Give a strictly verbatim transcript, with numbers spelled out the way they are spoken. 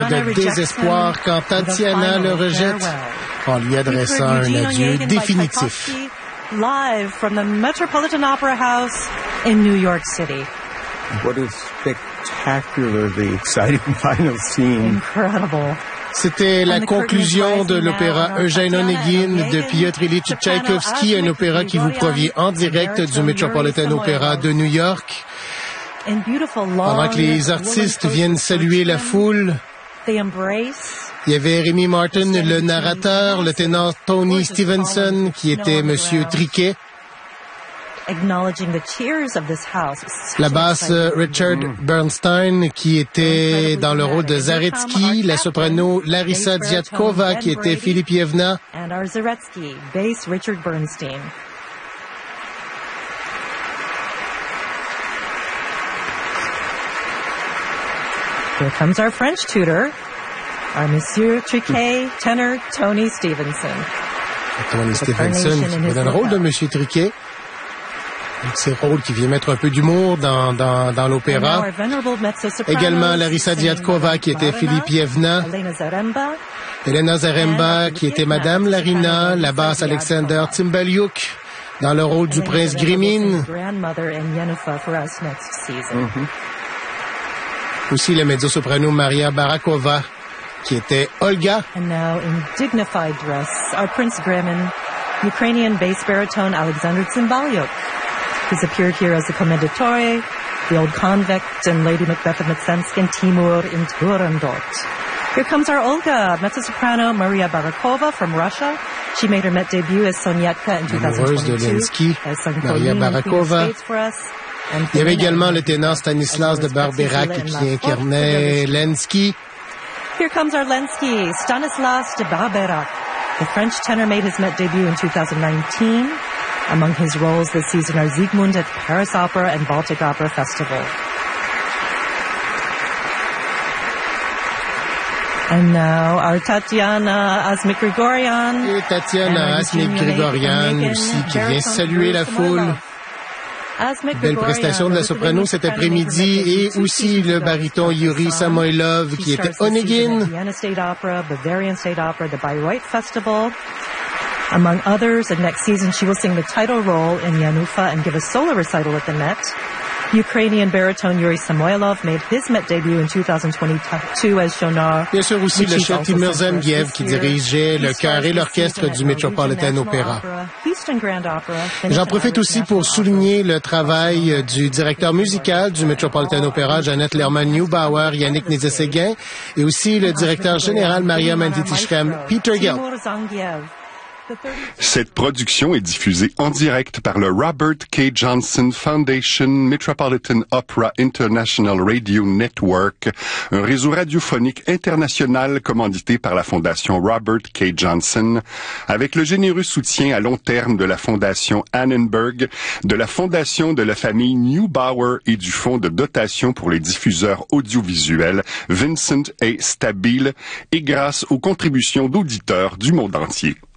de désespoir quand Tatiana le rejette en lui adressant un adieu définitif. Live from the Metropolitan Opera House in New York City. What a spectacularly exciting final scene. Incredible. C'était la conclusion de l'opéra Eugène Onegin de Piotr Ilyich Tchaïkovski, un opéra qui vous provient en direct du Metropolitan Opera de New York. Pendant que les artistes viennent saluer la foule, il y avait Rémi Martin, le narrateur, le ténor Tony Stevenson, qui était Monsieur Triquet, la basse Richard Bernstein, qui était dans le rôle de Zaretsky, la soprano Larissa Diatkova, qui était Filipievna, Here comes our French tutor, our Monsieur Triquet, tenor Tony Stevenson. Tony Stevenson, qui est dans le rôle de Monsieur Triquet. Ces rôles qui vient mettre un peu d'humour dans, dans, dans l'opéra. Également Larissa Diatkova, qui était Filipievna. Elena Zaremba, qui était Madame Larina. La basse Alexander Timbaliuk, dans le rôle du prince Grimin. Mm-hmm. Aussi la mezzo-soprano Maria Barakova, qui était Olga. And now in dignified dress, our Prince Grimin, Ukrainian bass baritone Alexander Tsimbalyuk. He's appeared here as the Commendatore, the Old Convict, and Lady Macbeth of Mtsensk, and Timur in Turandot. Here comes our Olga, mezzo-soprano Maria Barakova from Russia. She made her Met debut as Sonyatka in two thousand twenty-two. Maria Barakova. Il y avait également le ténor Stanislas de Barberac qui incarnait Lenski. Here comes our Lenski, Stanislas de Barberac. The French tenor made his Met debut in two thousand nineteen. Among his roles this season are Siegmund at Paris Opera and Baltic Opera Festival. And now our Tatiana Asmik-Grigorian. Et Tatiana Asmik-Grigorian aussi qui vient saluer la foule. Belle prestation de la soprano cet après-midi et aussi le baryton Yuri Samoilov qui était Onegin. Among others, and next season she will sing the title role in Yanufa and give a solo recital at the Met. Ukrainian baritone Yuri Samoilov made his Met debut in two thousand twenty-two as Shonar. Bien sûr aussi le chef Timur Zemgiev qui dirigeait le chœur et l'orchestre du Metropolitan Opera. J'en profite aussi pour souligner le travail du directeur musical du Metropolitan Opera, Janet Lerman-Neubauer, Yannick Nézet-Séguin, et aussi le directeur général Maria Manditishkem, Peter Gill. Cette production est diffusée en direct par le Robert K. Johnson Foundation Metropolitan Opera International Radio Network, un réseau radiophonique international commandité par la Fondation Robert K. Johnson, avec le généreux soutien à long terme de la Fondation Annenberg, de la Fondation de la famille Neubauer et du Fonds de dotation pour les diffuseurs audiovisuels Vincent A. Stabile, et grâce aux contributions d'auditeurs du monde entier.